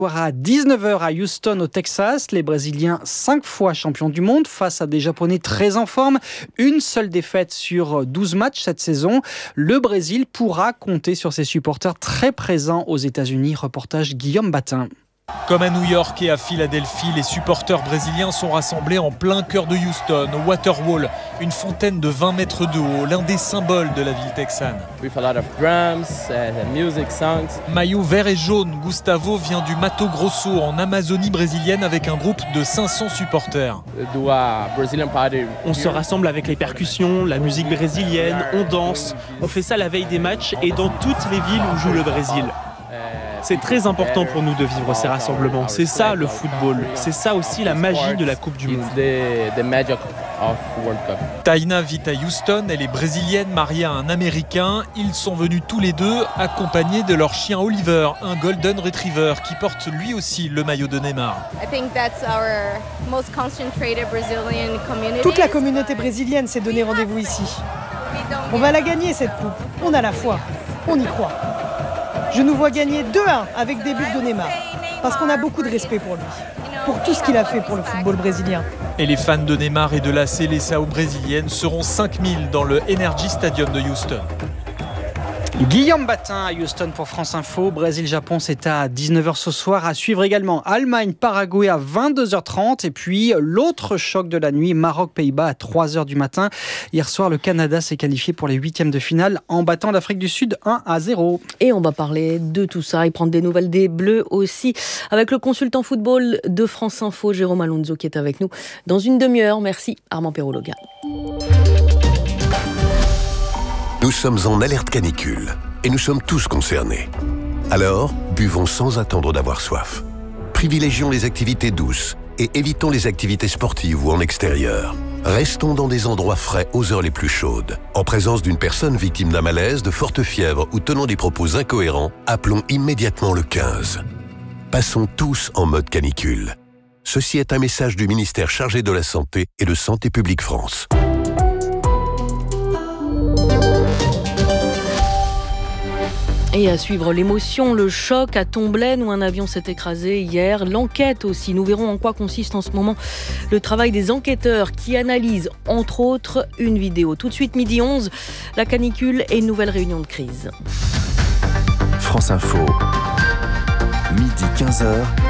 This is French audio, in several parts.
À 19h à Houston au Texas, les Brésiliens 5 fois champions du monde face à des Japonais très en forme. Une seule défaite sur 12 matchs cette saison. Le Brésil pourra compter sur ses supporters très présents aux États-Unis. Reportage Guillaume Batin. Comme à New York et à Philadelphie, les supporters brésiliens sont rassemblés en plein cœur de Houston, au Waterwall, une fontaine de 20 mètres de haut, l'un des symboles de la ville texane. Maillot vert et jaune, Gustavo vient du Mato Grosso en Amazonie brésilienne avec un groupe de 500 supporters. On se rassemble avec les percussions, la musique brésilienne, on danse, on fait ça la veille des matchs et dans toutes les villes où joue le Brésil. C'est très important pour nous de vivre ces rassemblements. C'est ça le football. C'est ça aussi la magie de la Coupe du Monde. Taina vit à Houston, elle est brésilienne mariée à un Américain. Ils sont venus tous les deux accompagnés de leur chien Oliver, un Golden Retriever qui porte lui aussi le maillot de Neymar. Toute la communauté brésilienne s'est donné rendez-vous ici. On va la gagner cette coupe. On a la foi. On y croit. Je nous vois gagner 2-1 avec des buts de Neymar, parce qu'on a beaucoup de respect pour lui, pour tout ce qu'il a fait pour le football brésilien. Et les fans de Neymar et de la Seleção brésilienne seront 5000 dans le Energy Stadium de Houston. Guillaume Batin à Houston pour France Info. Brésil-Japon, c'est à 19h ce soir. À suivre également Allemagne-Paraguay à 22h30. Et puis l'autre choc de la nuit, Maroc-Pays-Bas à 3h du matin. Hier soir, le Canada s'est qualifié pour les huitièmes de finale en battant l'Afrique du Sud 1-0. Et on va parler de tout ça et prendre des nouvelles des Bleus aussi avec le consultant football de France Info, Jérôme Alonso, qui est avec nous dans une demi-heure. Merci Armand Perrologa. Nous sommes en alerte canicule et nous sommes tous concernés. Alors, buvons sans attendre d'avoir soif. Privilégions les activités douces et évitons les activités sportives ou en extérieur. Restons dans des endroits frais aux heures les plus chaudes. En présence d'une personne victime d'un malaise, de forte fièvre ou tenant des propos incohérents, appelons immédiatement le 15. Passons tous en mode canicule. Ceci est un message du ministère chargé de la Santé et de Santé publique France. Et à suivre l'émotion, le choc à Tomblaine où un avion s'est écrasé hier. L'enquête aussi, nous verrons en quoi consiste en ce moment le travail des enquêteurs qui analysent entre autres une vidéo. Tout de suite, 12h11, la canicule et une nouvelle réunion de crise. France Info, 12h15,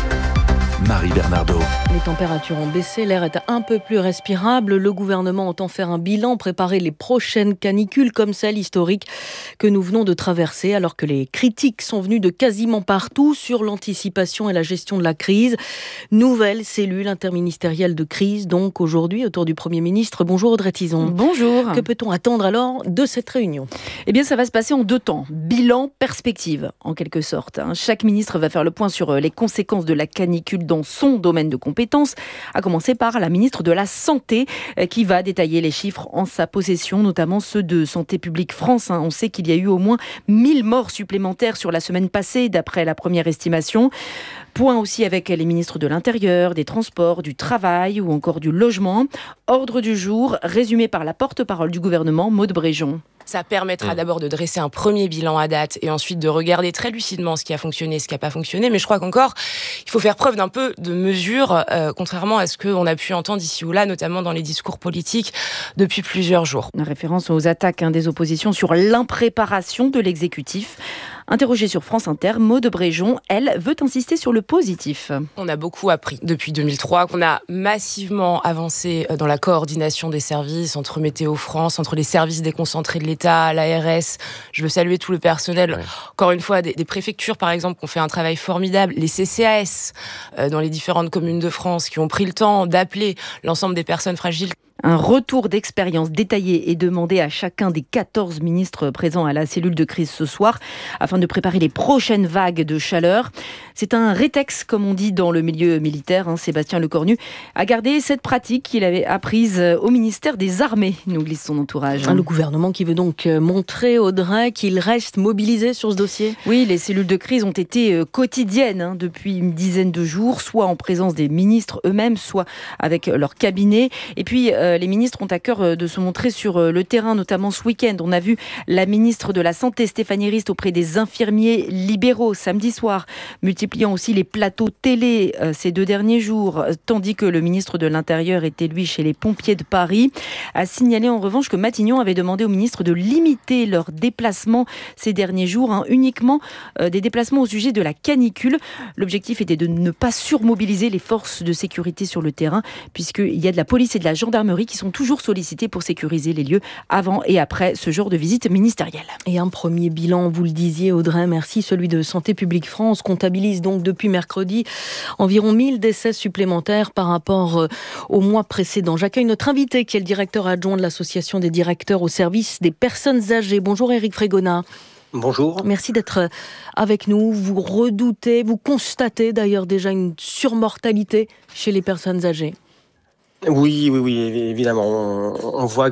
Marie Bernardo. Les températures ont baissé, l'air est un peu plus respirable. Le gouvernement entend faire un bilan, préparer les prochaines canicules comme celle historique que nous venons de traverser, alors que les critiques sont venues de quasiment partout sur l'anticipation et la gestion de la crise. Nouvelle cellule interministérielle de crise, donc aujourd'hui, autour du Premier ministre. Bonjour Audrey Tizon. Bonjour. Que peut-on attendre alors de cette réunion ? Eh bien, ça va se passer en 2 temps. Bilan, perspective, en quelque sorte. Chaque ministre va faire le point sur les conséquences de la canicule dans son domaine de compétences, à commencer par la ministre de la Santé qui va détailler les chiffres en sa possession, notamment ceux de Santé publique France. On sait qu'il y a eu au moins 1000 morts supplémentaires sur la semaine passée, d'après la première estimation. Point aussi avec les ministres de l'Intérieur, des Transports, du Travail ou encore du Logement. Ordre du jour, résumé par la porte-parole du gouvernement, Maude Bréjon. Ça permettra d'abord de dresser un premier bilan à date et ensuite de regarder très lucidement ce qui a fonctionné, ce qui n'a pas fonctionné. Mais je crois qu'encore, il faut faire preuve d'un peu de mesure, contrairement à ce qu'on a pu entendre ici ou là, notamment dans les discours politiques depuis plusieurs jours. Une référence aux attaques des oppositions sur l'impréparation de l'exécutif. Interrogée sur France Inter, Maude Bréjon, elle, veut insister sur le positif. On a beaucoup appris depuis 2003, qu'on a massivement avancé dans la coordination des services entre Météo France, entre les services déconcentrés de l'État, l'ARS. Je veux saluer tout le personnel, encore une fois, des préfectures par exemple, qui ont fait un travail formidable, les CCAS dans les différentes communes de France, qui ont pris le temps d'appeler l'ensemble des personnes fragiles. Un retour d'expérience détaillé est demandé à chacun des 14 ministres présents à la cellule de crise ce soir afin de préparer les prochaines vagues de chaleur. C'est un rétex, comme on dit dans le milieu militaire. Sébastien Lecornu a gardé cette pratique qu'il avait apprise au ministère des Armées, nous glisse son entourage. Le gouvernement qui veut donc montrer, Audrey, qu'il reste mobilisé sur ce dossier ? Oui, les cellules de crise ont été quotidiennes depuis une dizaine de jours, soit en présence des ministres eux-mêmes, soit avec leur cabinet. Et puis, les ministres ont à cœur de se montrer sur le terrain, notamment ce week-end. On a vu la ministre de la Santé, Stéphanie Rist, auprès des infirmiers libéraux samedi soir, multipliant aussi les plateaux télé ces 2 derniers jours, tandis que le ministre de l'Intérieur était, lui, chez les pompiers de Paris. A signalé en revanche que Matignon avait demandé au ministre de limiter leurs déplacements ces derniers jours, uniquement des déplacements au sujet de la canicule. L'objectif était de ne pas surmobiliser les forces de sécurité sur le terrain, puisqu'il y a de la police et de la gendarmerie qui sont toujours sollicités pour sécuriser les lieux avant et après ce genre de visite ministérielle. Et un premier bilan, vous le disiez Audrey, merci, celui de Santé publique France comptabilise donc depuis mercredi environ 1000 décès supplémentaires par rapport au mois précédent. J'accueille notre invité qui est le directeur adjoint de l'association des directeurs au service des personnes âgées. Bonjour Éric Frégona. Bonjour. Merci d'être avec nous. Vous redoutez, vous constatez d'ailleurs déjà une surmortalité chez les personnes âgées. Oui, évidemment. On voit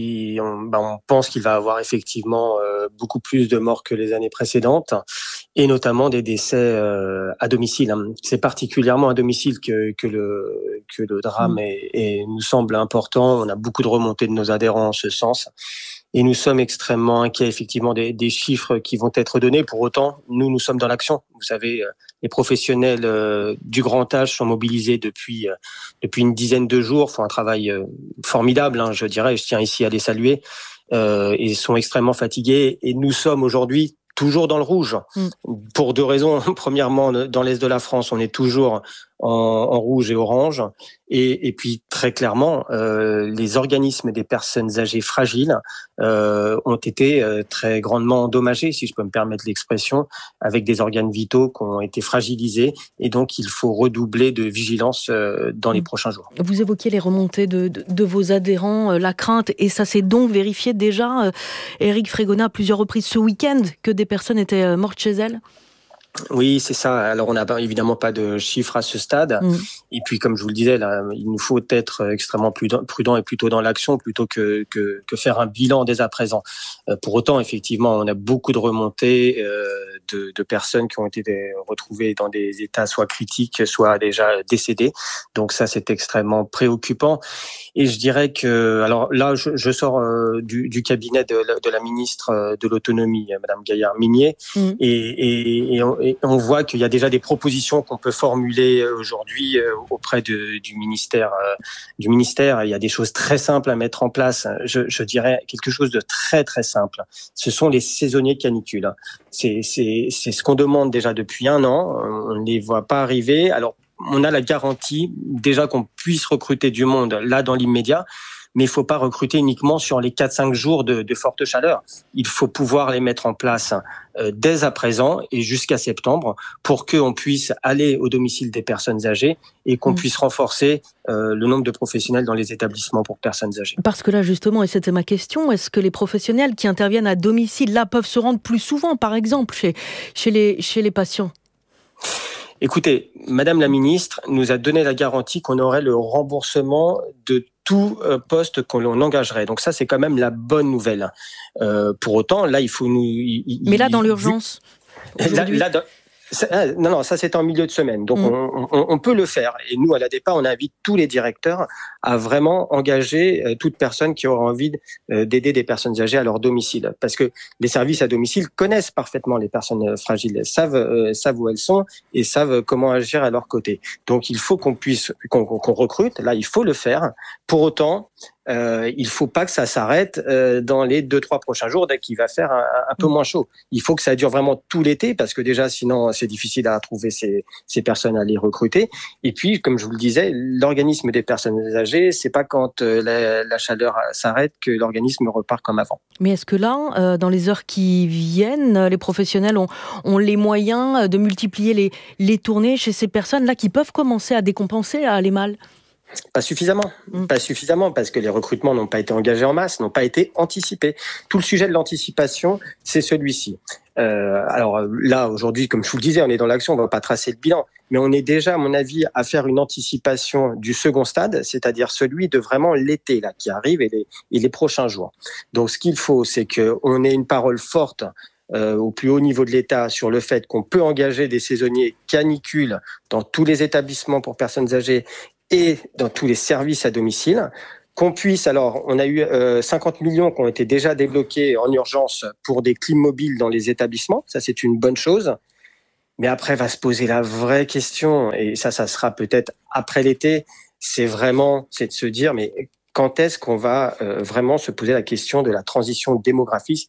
on pense qu'il va avoir effectivement beaucoup plus de morts que les années précédentes, et notamment des décès à domicile. C'est particulièrement à domicile que le drame nous semble important. On a beaucoup de remontées de nos adhérents en ce sens. Et nous sommes extrêmement inquiets, effectivement, des chiffres qui vont être donnés. Pour autant, nous sommes dans l'action. Vous savez, les professionnels du grand âge sont mobilisés depuis une dizaine de jours, font un travail formidable, je dirais. Je tiens ici à les saluer. Et sont extrêmement fatigués. Et nous sommes aujourd'hui toujours dans le rouge, pour 2 raisons. Premièrement, dans l'Est de la France, on est toujours en rouge et orange. Et puis, très clairement, les organismes des personnes âgées fragiles ont été très grandement endommagés, si je peux me permettre l'expression, avec des organes vitaux qui ont été fragilisés. Et donc, il faut redoubler de vigilance dans les prochains jours. Vous évoquiez les remontées de vos adhérents, la crainte, et ça s'est donc vérifié déjà, Éric Frégona, à plusieurs reprises ce week-end, que des personnes étaient mortes chez elles ? Oui, c'est ça. Alors, on n'a évidemment pas de chiffres à ce stade. Et puis, comme je vous le disais, là, il nous faut être extrêmement prudent et plutôt dans l'action plutôt que faire un bilan dès à présent. Pour autant, effectivement, on a beaucoup de remontées de personnes qui ont été retrouvées dans des états soit critiques, soit déjà décédées. Donc ça, c'est extrêmement préoccupant. Et je dirais que, alors là, je sors du cabinet de la ministre de l'Autonomie, Madame Gaillard-Minier, et on voit qu'il y a déjà des propositions qu'on peut formuler aujourd'hui auprès du ministère. Il y a des choses très simples à mettre en place. Je dirais quelque chose de très très simple. Ce sont les saisonniers de canicule. C'est ce qu'on demande déjà depuis 1 an. On ne les voit pas arriver. Alors, on a la garantie déjà qu'on puisse recruter du monde là dans l'immédiat, mais il ne faut pas recruter uniquement sur les 4-5 jours de forte chaleur. Il faut pouvoir les mettre en place dès à présent et jusqu'à septembre pour qu'on puisse aller au domicile des personnes âgées et qu'on puisse renforcer le nombre de professionnels dans les établissements pour personnes âgées. Parce que là, justement, et c'était ma question, est-ce que les professionnels qui interviennent à domicile, là, peuvent se rendre plus souvent, par exemple, chez les patients ? Écoutez, Madame la ministre nous a donné la garantie qu'on aurait le remboursement de tout poste qu'on engagerait. Donc ça, c'est quand même la bonne nouvelle. Pour autant, là, il faut nous... Mais là, dans l'urgence Non, ça c'est en milieu de semaine, donc on peut le faire. Et nous, à l'ADEPA, on invite tous les directeurs à vraiment engager toute personne qui aura envie d'aider des personnes âgées à leur domicile. Parce que les services à domicile connaissent parfaitement les personnes fragiles, savent où elles sont et savent comment agir à leur côté. Donc il faut qu'on recrute, là il faut le faire. Pour autant, il faut pas que ça s'arrête dans les 2-3 prochains jours dès qu'il va faire un peu moins chaud. Il faut que ça dure vraiment tout l'été parce que déjà sinon c'est difficile à trouver ces personnes à les recruter. Et puis comme je vous le disais, l'organisme des personnes âgées, c'est pas quand la chaleur s'arrête que l'organisme repart comme avant. Mais est-ce que là, dans les heures qui viennent, les professionnels ont les moyens de multiplier les tournées chez ces personnes-là qui peuvent commencer à décompenser, à aller mal ? Pas suffisamment, parce que les recrutements n'ont pas été engagés en masse, n'ont pas été anticipés. Tout le sujet de l'anticipation, c'est celui-ci. Alors là, aujourd'hui, comme je vous le disais, on est dans l'action, on ne va pas tracer le bilan, mais on est déjà, à mon avis, à faire une anticipation du second stade, c'est-à-dire celui de vraiment l'été là qui arrive et les prochains jours. Donc ce qu'il faut, c'est qu'on ait une parole forte au plus haut niveau de l'État sur le fait qu'on peut engager des saisonniers canicules dans tous les établissements pour personnes âgées et dans tous les services à domicile. Qu'on puisse, alors, on a eu 50 millions qui ont été déjà débloqués en urgence pour des clim mobiles dans les établissements. Ça, c'est une bonne chose. Mais après, va se poser la vraie question, et ça sera peut-être après l'été, c'est de se dire, mais quand est-ce qu'on va vraiment se poser la question de la transition démographique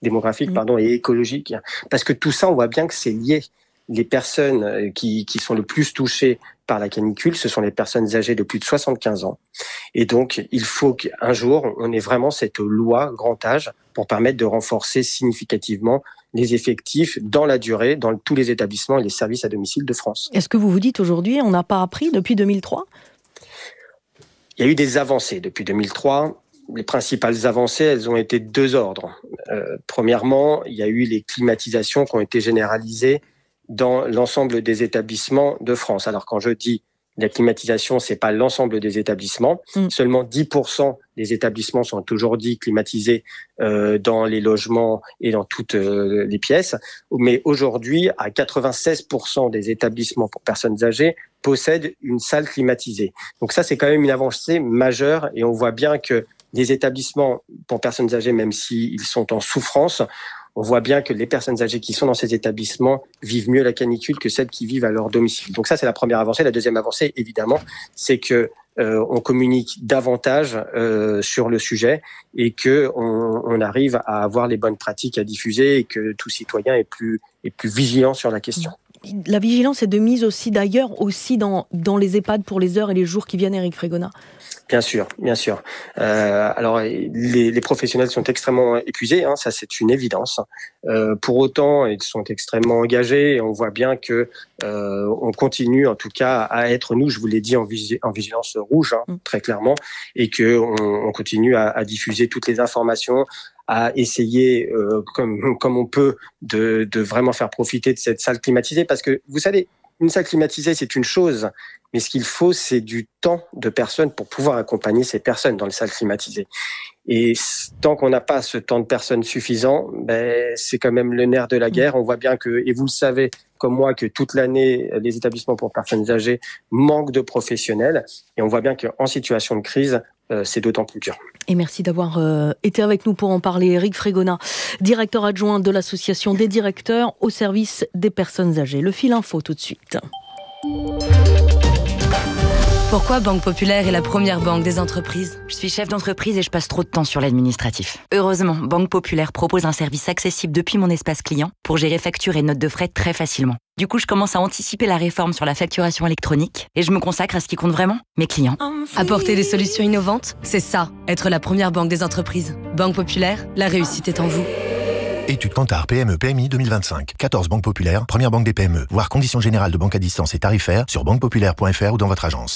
et écologique? Parce que tout ça, on voit bien que c'est lié. Les personnes qui sont le plus touchées par la canicule, ce sont les personnes âgées de plus de 75 ans. Et donc, il faut qu'un jour, on ait vraiment cette loi grand âge pour permettre de renforcer significativement les effectifs dans la durée, dans tous les établissements et les services à domicile de France. Est-ce que vous vous dites aujourd'hui, on n'a pas appris depuis 2003 ? Il y a eu des avancées depuis 2003. Les principales avancées, elles ont été de 2 ordres. Premièrement, il y a eu les climatisations qui ont été généralisées dans l'ensemble des établissements de France. Alors quand je dis la climatisation, c'est pas l'ensemble des établissements. Seulement 10% des établissements sont aujourd'hui climatisés dans les logements et dans toutes les pièces. Mais aujourd'hui, à 96% des établissements pour personnes âgées possèdent une salle climatisée. Donc ça, c'est quand même une avancée majeure et on voit bien que les établissements pour personnes âgées, même s'ils sont en souffrance, on voit bien que les personnes âgées qui sont dans ces établissements vivent mieux la canicule que celles qui vivent à leur domicile. Donc ça, c'est la première avancée. La deuxième avancée, évidemment, c'est que on communique davantage sur le sujet et que on arrive à avoir les bonnes pratiques à diffuser et que tout citoyen est plus vigilant sur la question. La vigilance est de mise aussi d'ailleurs aussi dans les EHPAD pour les heures et les jours qui viennent, Éric Frégonat. Bien sûr. Alors, les professionnels sont extrêmement épuisés, ça c'est une évidence. Pour autant, ils sont extrêmement engagés et on voit bien que on continue en tout cas à être, nous, je vous l'ai dit, en vigilance rouge, très clairement, et que on continue à diffuser toutes les informations, à essayer, comme on peut, de vraiment faire profiter de cette salle climatisée, parce que vous savez, une salle climatisée, c'est une chose, mais ce qu'il faut, c'est du temps de personnes pour pouvoir accompagner ces personnes dans les salles climatisées. Et tant qu'on n'a pas ce temps de personnes suffisant, c'est quand même le nerf de la guerre. On voit bien que, et vous le savez comme moi, que toute l'année, les établissements pour personnes âgées manquent de professionnels. Et on voit bien qu'en situation de crise, c'est d'autant plus dur. Et merci d'avoir été avec nous pour en parler. Éric Frégonat, directeur adjoint de l'association des directeurs au service des personnes âgées. Le fil info tout de suite. Pourquoi Banque Populaire est la première banque des entreprises ? Je suis chef d'entreprise et je passe trop de temps sur l'administratif. Heureusement, Banque Populaire propose un service accessible depuis mon espace client pour gérer factures et notes de frais très facilement. Du coup, je commence à anticiper la réforme sur la facturation électronique et je me consacre à ce qui compte vraiment, mes clients. Apporter des solutions innovantes, c'est ça, être la première banque des entreprises. Banque Populaire, la réussite est en vous. Étude Kantar PME PMI 2025. 14 banques populaires, première banque des PME. Voir conditions générales de banque à distance et tarifaires sur banquepopulaire.fr ou dans votre agence.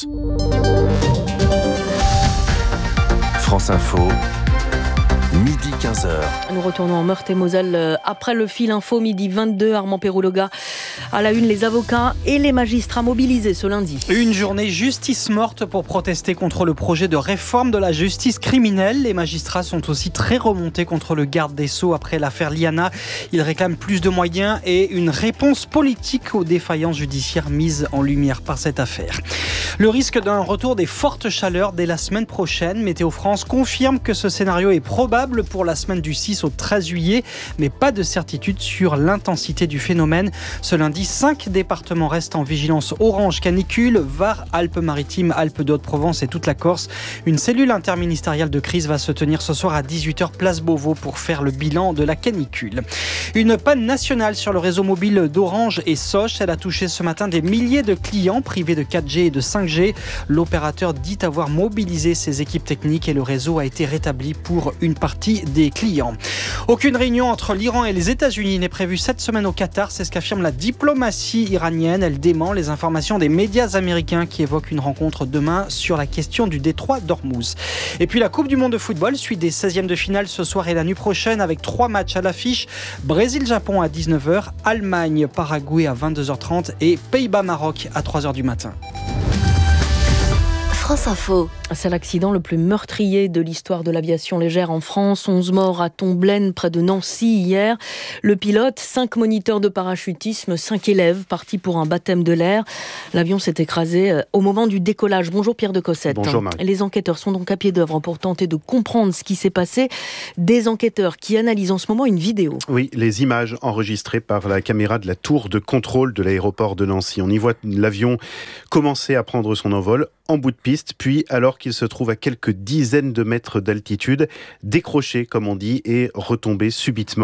France Info. Midi 15h. Nous retournons en Meurthe-et-Moselle après le fil info, midi 22. Armand Perroulloga à la une, les avocats et les magistrats mobilisés ce lundi. Une journée justice morte pour protester contre le projet de réforme de la justice criminelle. Les magistrats sont aussi très remontés contre le garde des Sceaux après l'affaire Liana. Ils réclament plus de moyens et une réponse politique aux défaillances judiciaires mises en lumière par cette affaire. Le risque d'un retour des fortes chaleurs dès la semaine prochaine. Météo France confirme que ce scénario est probable pour la semaine du 6 au 13 juillet, mais pas de certitude sur l'intensité du phénomène. Ce lundi, 5 départements restent en vigilance orange canicule, Var, Alpes-Maritimes, Alpes de Haute-Provence et toute la Corse. Une cellule interministérielle de crise va se tenir ce soir à 18h place Beauvau pour faire le bilan de la canicule. Une panne nationale sur le réseau mobile d'Orange et Sosh. Elle a touché ce matin des milliers de clients privés de 4G et de 5G. L'opérateur dit avoir mobilisé ses équipes techniques et le réseau a été rétabli pour une partie des clients. Aucune réunion entre l'Iran et les États-Unis n'est prévue cette semaine au Qatar, c'est ce qu'affirme la diplomatie iranienne. Elle dément les informations des médias américains qui évoquent une rencontre demain sur la question du détroit d'Ormuz. Et puis la Coupe du Monde de football suit des 16e de finale ce soir et la nuit prochaine avec 3 matchs à l'affiche. Brésil-Japon à 19h, Allemagne-Paraguay à 22h30 et Pays-Bas-Maroc à 3h du matin. France Info. C'est l'accident le plus meurtrier de l'histoire de l'aviation légère en France. 11 morts à Tomblaine, près de Nancy, hier. Le pilote, 5 moniteurs de parachutisme, 5 élèves partis pour un baptême de l'air. L'avion s'est écrasé au moment du décollage. Bonjour Pierre de Cossette. Bonjour Marie. Les enquêteurs sont donc à pied d'œuvre pour tenter de comprendre ce qui s'est passé. Des enquêteurs qui analysent en ce moment une vidéo. Oui, les images enregistrées par la caméra de la tour de contrôle de l'aéroport de Nancy. On y voit l'avion commencer à prendre son envol en bout de piste, puis alors qu'il se trouve à quelques dizaines de mètres d'altitude, décrocher comme on dit et retomber subitement.